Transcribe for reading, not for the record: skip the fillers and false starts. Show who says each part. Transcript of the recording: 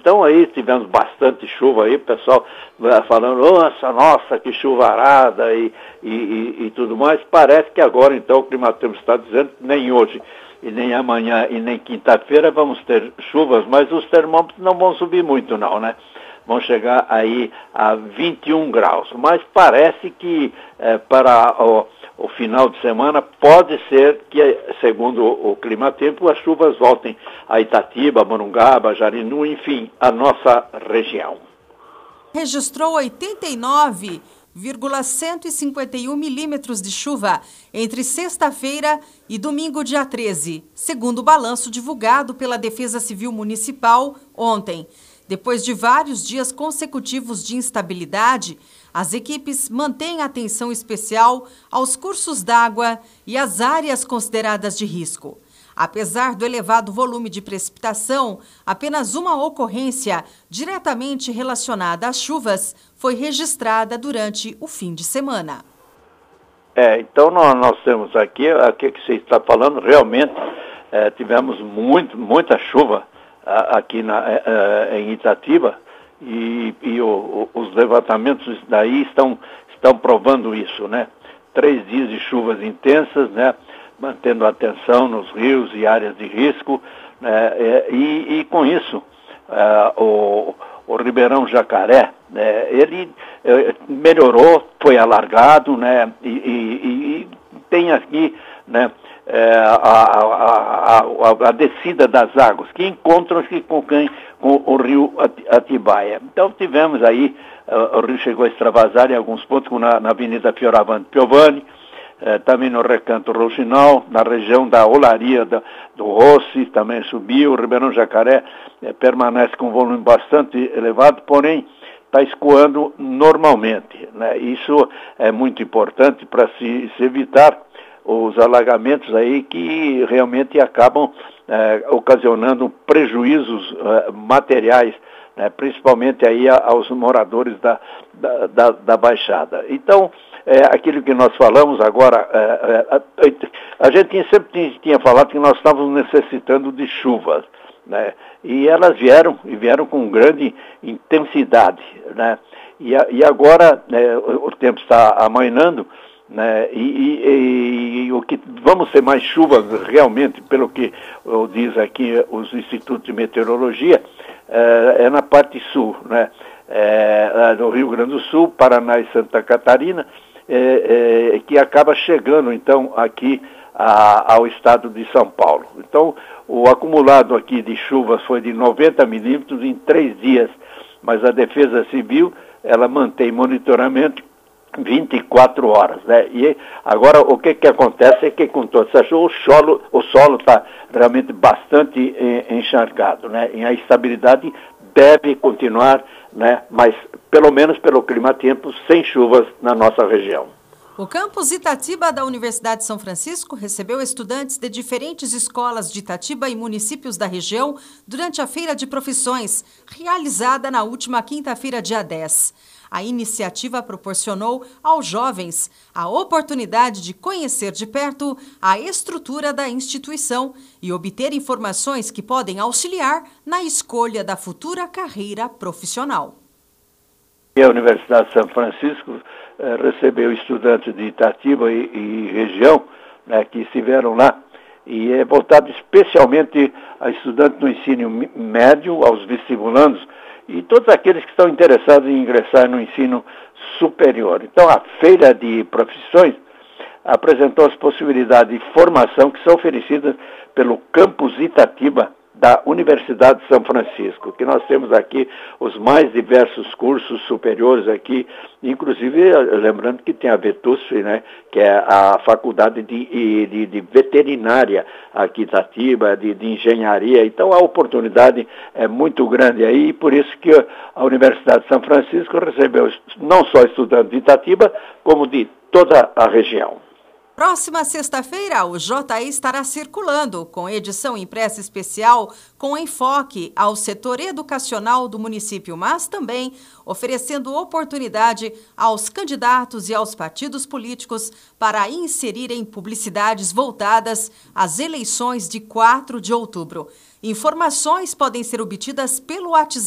Speaker 1: Então aí tivemos bastante chuva aí, o pessoal falando, nossa, que chuvarada e tudo mais. Parece que agora então o Climatempo está dizendo que nem hoje e nem amanhã e nem quinta-feira vamos ter chuvas, mas os termômetros não vão subir muito não, né? Vão chegar aí a 21 graus, mas parece que para o final de semana pode ser que, segundo o Climatempo, as chuvas voltem a Itatiba, Morungaba, Jarinu, enfim, a nossa região.
Speaker 2: Registrou 89,151 milímetros de chuva entre sexta-feira e domingo, dia 13, segundo o balanço divulgado pela Defesa Civil Municipal ontem. Depois de vários dias consecutivos de instabilidade, as equipes mantêm atenção especial aos cursos d'água e às áreas consideradas de risco. Apesar do elevado volume de precipitação, apenas uma ocorrência diretamente relacionada às chuvas foi registrada durante o fim de semana.
Speaker 1: Então nós temos aqui que você está falando, realmente tivemos muita chuva aqui em Itatiba e os levantamentos daí estão provando isso, né? 3 dias de chuvas intensas, né? Mantendo atenção nos rios e áreas de risco, né? E com isso o Ribeirão Jacaré, né? Ele melhorou, foi alargado, né? E tem aqui, né? A descida das águas, que encontram-se com o rio Atibaia. Então tivemos aí, o rio chegou a extravasar em alguns pontos, como na Avenida Fioravante Piovani, também no Recanto Rouxinol, na região da Olaria do Rossi, também subiu. O Ribeirão Jacaré permanece com volume bastante elevado, porém está escoando normalmente, né? Isso é muito importante para se evitar os alagamentos aí que realmente acabam ocasionando prejuízos materiais, né, principalmente aí aos moradores da Baixada. Então, aquilo que nós falamos agora, a gente sempre tinha falado que nós estávamos necessitando de chuvas, né, e elas vieram com grande intensidade, né, e agora o tempo está amainando, né, e o que vamos ter mais chuvas realmente, pelo que diz aqui os institutos de meteorologia, é na parte sul, né, no Rio Grande do Sul, Paraná e Santa Catarina, que acaba chegando então aqui ao estado de São Paulo. Então o acumulado aqui de chuvas foi de 90 milímetros em 3 dias, mas a Defesa Civil ela mantém monitoramento 24 horas, né? E agora o que acontece é que com toda essa chuva o solo está realmente bastante encharcado, né? E a estabilidade deve continuar, né? Mas pelo menos pelo Climatempo, sem chuvas na nossa região.
Speaker 2: O campus Itatiba da Universidade de São Francisco recebeu estudantes de diferentes escolas de Itatiba e municípios da região durante a Feira de Profissões, realizada na última quinta-feira, dia 10. A iniciativa proporcionou aos jovens a oportunidade de conhecer de perto a estrutura da instituição e obter informações que podem auxiliar na escolha da futura carreira profissional.
Speaker 1: A Universidade de São Francisco recebeu estudantes de Itatiba e região, né, que estiveram lá, e é voltado especialmente a estudantes do ensino médio, aos vestibulandos, e todos aqueles que estão interessados em ingressar no ensino superior. Então, a Feira de Profissões apresentou as possibilidades de formação que são oferecidas pelo campus Itatiba da Universidade de São Francisco, que nós temos aqui os mais diversos cursos superiores aqui, inclusive lembrando que tem a VETUSF, né, que é a faculdade de veterinária aqui em Itatiba, de engenharia. Então a oportunidade é muito grande aí, e por isso que a Universidade de São Francisco recebeu não só estudantes de Itatiba, como de toda a região.
Speaker 2: Próxima sexta-feira, o JI estará circulando com edição impressa especial com enfoque ao setor educacional do município, mas também oferecendo oportunidade aos candidatos e aos partidos políticos para inserirem publicidades voltadas às eleições de 4 de outubro. Informações podem ser obtidas pelo WhatsApp